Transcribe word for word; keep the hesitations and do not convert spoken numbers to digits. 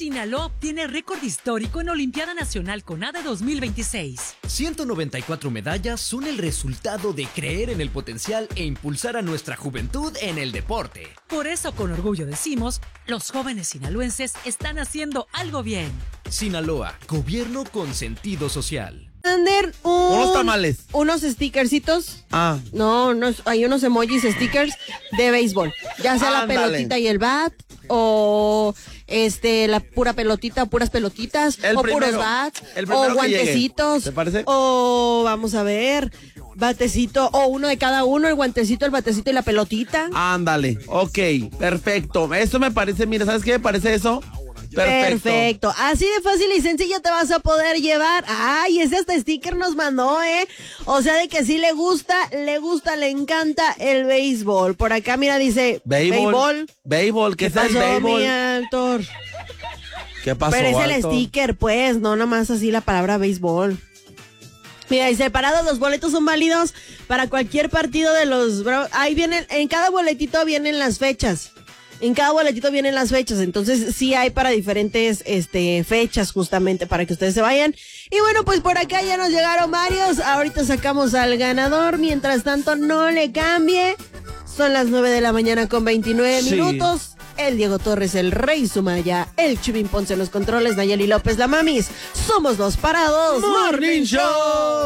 Sinaloa obtiene récord histórico en Olimpiada Nacional CONADE dos mil veintiséis. ciento noventa y cuatro medallas son el resultado de creer en el potencial e impulsar a nuestra juventud en el deporte. Por eso, con orgullo decimos, los jóvenes sinaloenses están haciendo algo bien. Sinaloa, gobierno con sentido social. Ander, un, unos tamales. Unos stickercitos. Ah. No, unos, hay unos emojis, stickers de béisbol. Ya sea Ándale. la pelotita y el bat, o este la pura pelotita, puras pelotitas, El o primero, puros bats, el primero o que guantecitos. llegue. ¿Te parece? O vamos a ver, batecito, o uno de cada uno, el guantecito, el batecito y la pelotita. Ándale, ok, perfecto. Eso me parece, mira, ¿sabes qué me parece eso? Perfecto. Perfecto. Así de fácil y sencillo te vas a poder llevar. Ay, ese hasta sticker nos mandó, ¿eh? O sea, de que sí le gusta, le gusta, le encanta el béisbol. Por acá, mira, dice... Béisbol. Béisbol, ¿qué, ¿Qué es el pasó, béisbol? mi Altor? ¿Qué pasó, Pero es el Alto? sticker, pues, no nomás así la palabra béisbol. Mira, y separados, los boletos son válidos para cualquier partido de los... Bro- Ahí vienen, en cada boletito vienen las fechas. En cada boletito vienen las fechas, entonces sí hay para diferentes este fechas justamente para que ustedes se vayan. Y bueno, pues por acá ya nos llegaron varios, ahorita sacamos al ganador, mientras tanto no le cambie. Son las nueve de la mañana con veintinueve Sí. minutos. El Diego Torres, el Rey Sumaya, el Chubín Ponce en los controles, Nayeli López, la Mamis. Somos los parados. Morning Show.